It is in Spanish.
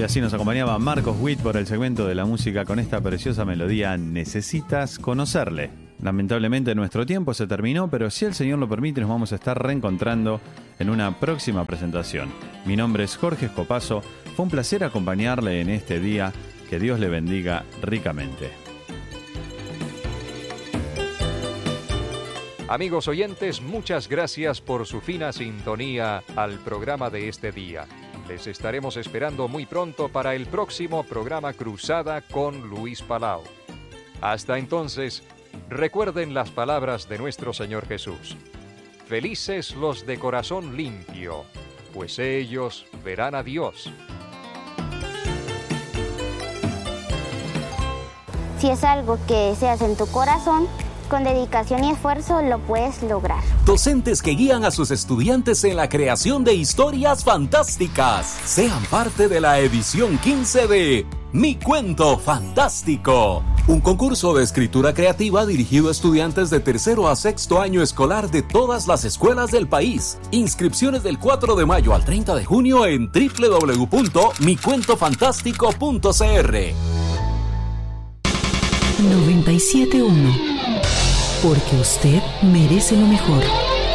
Y así nos acompañaba Marcos Witt por el segmento de la música con esta preciosa melodía Necesitas conocerle. Lamentablemente nuestro tiempo se terminó, pero si el Señor lo permite nos vamos a estar reencontrando en una próxima presentación. Mi nombre es Jorge Escopazo, fue un placer acompañarle en este día, que Dios le bendiga ricamente. Amigos oyentes, muchas gracias por su fina sintonía al programa de este día. Les estaremos esperando muy pronto para el próximo programa Cruzada con Luis Palau. Hasta entonces, recuerden las palabras de nuestro Señor Jesús. Felices los de corazón limpio, pues ellos verán a Dios. Si es algo que deseas en tu corazón, con dedicación y esfuerzo lo puedes lograr. Docentes que guían a sus estudiantes en la creación de historias fantásticas. Sean parte de la edición 15 de Mi Cuento Fantástico. Un concurso de escritura creativa dirigido a estudiantes de tercero a sexto año escolar de todas las escuelas del país. Inscripciones del 4 de mayo al 30 de junio en www.micuentofantástico.cr. 97.1 Porque usted merece lo mejor.